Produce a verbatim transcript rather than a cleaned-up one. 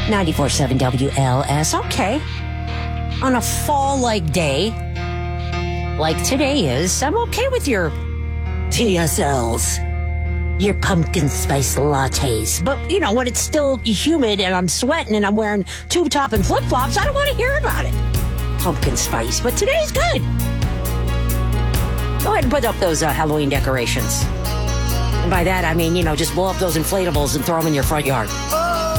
ninety-four point seven W L S. Okay. On a fall-like day, like today is, I'm okay with your T S Ls, your pumpkin spice lattes. But, you know, when it's still humid and I'm sweating and I'm wearing tube top and flip-flops, I don't want to hear about it. Pumpkin spice. But today's good. Go ahead and put up those uh, Halloween decorations. And by that, I mean, you know, just blow up those inflatables and throw them in your front yard.